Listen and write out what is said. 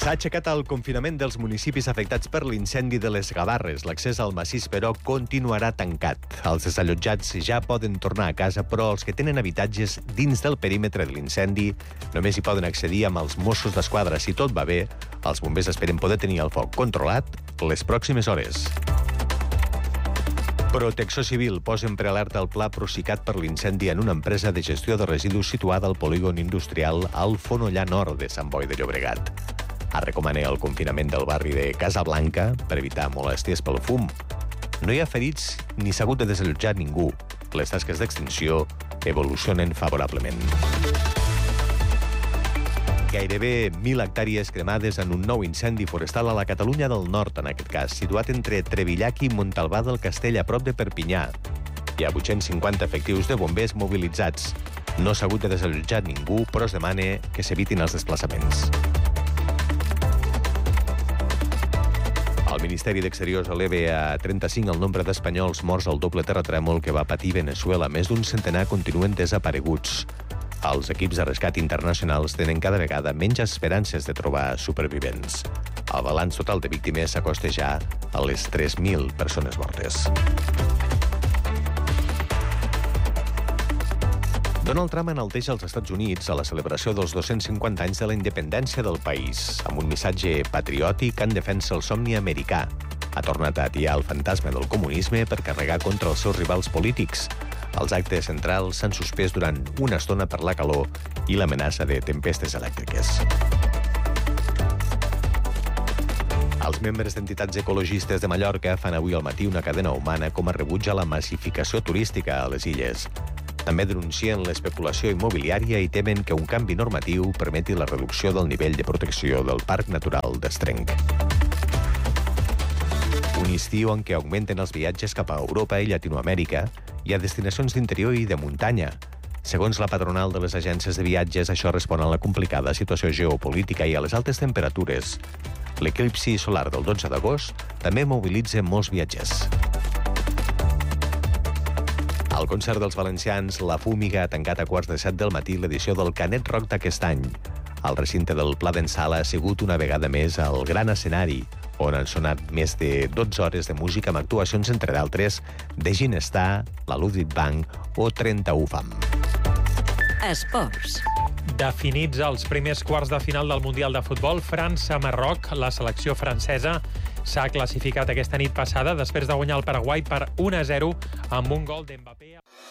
S'ha aixecat el confinament dels municipis afectats per l'incendi de les Gavarres. L'accés al massís, però, continuarà tancat. Els desallotjats ja poden tornar a casa, però els que tenen habitatges dins del perímetre de l'incendi només hi poden accedir amb els Mossos d'Esquadra. Si tot va bé, els bombers esperen poder tenir el foc controlat les pròximes hores. Protecció Civil posa en prealerta el pla Procicat per l'incendi en una empresa de gestió de residus situada al polígon industrial al Fonollà Nord de Sant Boi de Llobregat. Es recomana el confinament del barri de Casablanca per evitar molèsties pel fum. No hi ha ferits ni s'ha hagut de desallotjar ningú. Les tasques d'extinció evolucionen favorablement. Gairebé 1.000 hectàrees cremades en un nou incendi forestal a la Catalunya del Nord, en aquest cas, situat entre Trevillac i Montalbà del Castell, a prop de Perpinyà. Hi ha 850 efectius de bombers mobilitzats. No s'ha hagut de desallotjar ningú, però es demana que s'evitin els desplaçaments. El Ministeri d'Exteriors eleva a 35 el nombre d'espanyols morts al doble terratrèmol que va patir Venezuela. Més d'un centenar continuen desapareguts. Els equips de rescat internacionals tenen cada vegada menys esperances de trobar supervivents. El balanç total de víctimes s'acosta ja a les 3.000 persones mortes. Donald Trump enalteix als Estats Units a la celebració dels 250 anys de la independència del país, amb un missatge patriòtic en defensa del somni americà. Ha tornat a atiar el fantasma del comunisme per carregar contra els seus rivals polítics. Els actes centrals s'han suspès durant una estona per la calor i l'amenaça de tempestes elèctriques. Els membres d'entitats ecologistes de Mallorca fan avui al matí una cadena humana com a rebuig a la massificació turística a les illes. També denuncien l'especulació immobiliària i temen que un canvi normatiu permeti la reducció del nivell de protecció del Parc Natural d'Estrenc. Un estiu en què augmenten els viatges cap a Europa i Llatinoamèrica i a destinacions d'interior i de muntanya. Segons la patronal de les agències de viatges, això respon a la complicada situació geopolítica i a les altes temperatures. L'eclipsi solar del 12 d'agost també mobilitza molts viatgers. Al concert dels valencians, La Fúmiga ha tancat a 6:15 del matí l'edició del Canet Rock d'aquest any. El recinte del Pla d'en Sala ha sigut una vegada més el gran escenari, on han sonat més de 12 hores de música amb actuacions, entre d'altres, de Ginestar, la Ludwig Bank o 31 Fam. Esports. Definits els primers quarts de final del Mundial de Futbol, França-Marroc, la selecció francesa s'ha classificat aquesta nit passada després de guanyar el Paraguai per 1-0 amb un gol d'Mbappé.